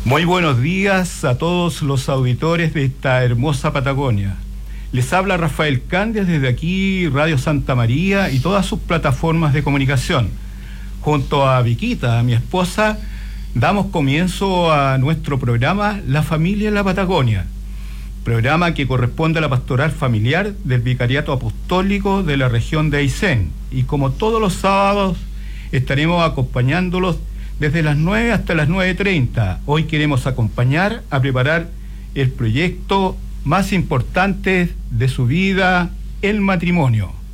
Muy buenos días a todos los auditores de esta hermosa Patagonia. Les habla Rafael Candias desde aquí, Radio Santa María y todas sus plataformas de comunicación. Junto a Viquita, mi esposa, damos comienzo a nuestro programa La Familia en la Patagonia, programa que corresponde a la pastoral familiar del Vicariato Apostólico de la región de Aysén. Y como todos los sábados, estaremos acompañándolos desde las 9 hasta las 9:30. Hoy queremos acompañar a preparar el proyecto más importante de su vida, el matrimonio.